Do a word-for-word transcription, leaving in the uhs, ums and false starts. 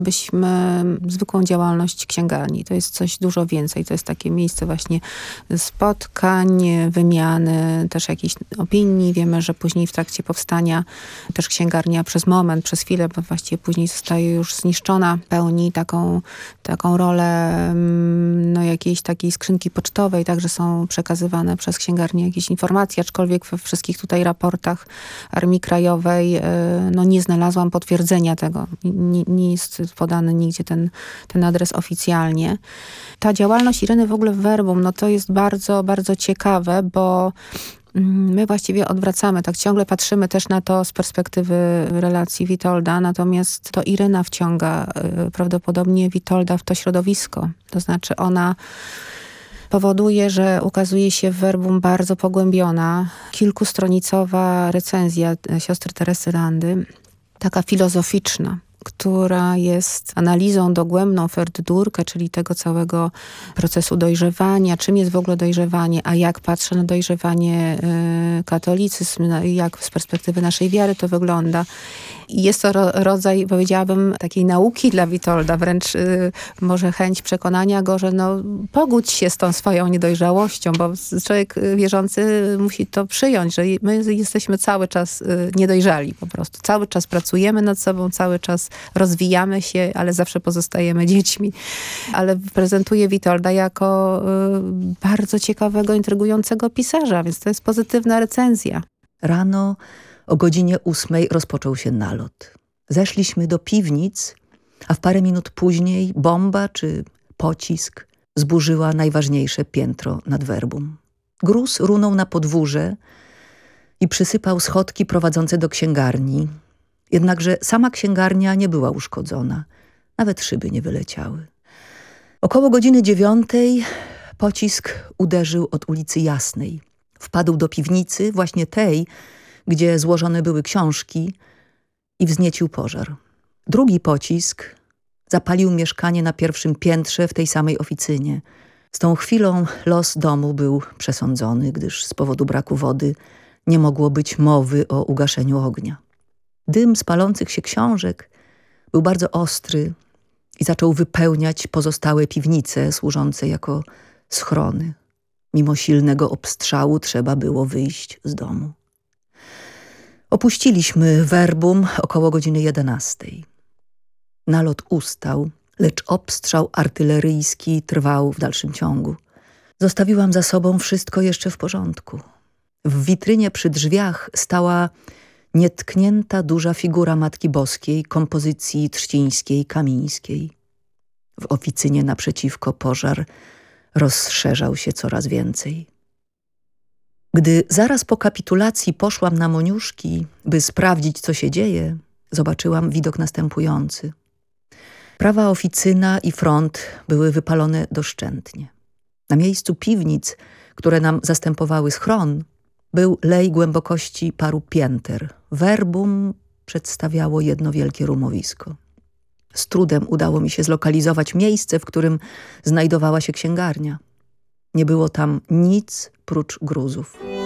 byśmy zwykłą działalność księgarni. To jest coś dużo więcej. To jest takie miejsce właśnie spotkań, wymiany, też jakichś opinii. Wiemy, że później w trakcie powstania też księgarnia przez moment, przez chwilę, bo właściwie później zostaje już zniszczona, pełni taką, taką rolę no, jakiejś takiej skrzynki pocztowej. Także są przekazywane przez księgarnię jakieś informacje, aczkolwiek we wszystkich tutaj raportach Armii Krajowej no, nie znalazłam potwierdzenia tego. Nie, nie jest podany nigdzie ten, ten adres oficjalnie. Ta działalność Ireny w ogóle w Verbum, no to jest bardzo, bardzo ciekawe, bo my właściwie odwracamy, tak ciągle patrzymy też na to z perspektywy relacji Witolda, natomiast to Irena wciąga prawdopodobnie Witolda w to środowisko. To znaczy ona powoduje, że ukazuje się w Verbum bardzo pogłębiona, kilkustronicowa recenzja siostry Teresy Landy, taka filozoficzna, która jest analizą dogłębną Ferdydurkę, czyli tego całego procesu dojrzewania, czym jest w ogóle dojrzewanie, a jak patrzę na dojrzewanie y, katolicyzm, jak z perspektywy naszej wiary to wygląda. I jest to ro, rodzaj, powiedziałabym, takiej nauki dla Witolda, wręcz y, może chęć przekonania go, że no, pogódź się z tą swoją niedojrzałością, bo człowiek wierzący musi to przyjąć, że my jesteśmy cały czas y, niedojrzali po prostu. Cały czas pracujemy nad sobą, cały czas rozwijamy się, ale zawsze pozostajemy dziećmi. Ale prezentuje Witolda jako y, bardzo ciekawego, intrygującego pisarza, więc to jest pozytywna recenzja. Rano o godzinie ósmej rozpoczął się nalot. Zeszliśmy do piwnic, a w parę minut później bomba czy pocisk zburzyła najważniejsze piętro nad Verbum. Gruz runął na podwórze i przysypał schodki prowadzące do księgarni. Jednakże sama księgarnia nie była uszkodzona. Nawet szyby nie wyleciały. Około godziny dziewiątej pocisk uderzył od ulicy Jasnej. Wpadł do piwnicy, właśnie tej, gdzie złożone były książki, i wzniecił pożar. Drugi pocisk zapalił mieszkanie na pierwszym piętrze w tej samej oficynie. Z tą chwilą los domu był przesądzony, gdyż z powodu braku wody nie mogło być mowy o ugaszeniu ognia. Dym z palących się książek był bardzo ostry i zaczął wypełniać pozostałe piwnice służące jako schrony. Mimo silnego obstrzału trzeba było wyjść z domu. Opuściliśmy Verbum około godziny jedenastej. Nalot ustał, lecz obstrzał artyleryjski trwał w dalszym ciągu. Zostawiłam za sobą wszystko jeszcze w porządku. W witrynie przy drzwiach stała nietknięta duża figura Matki Boskiej kompozycji trzcińskiej, kamińskiej. W oficynie naprzeciwko pożar rozszerzał się coraz więcej. Gdy zaraz po kapitulacji poszłam na Moniuszki, by sprawdzić, co się dzieje, zobaczyłam widok następujący. Prawa oficyna i front były wypalone doszczętnie. Na miejscu piwnic, które nam zastępowały schron, był lej głębokości paru pięter. Verbum przedstawiało jedno wielkie rumowisko. Z trudem udało mi się zlokalizować miejsce, w którym znajdowała się księgarnia. Nie było tam nic prócz gruzów.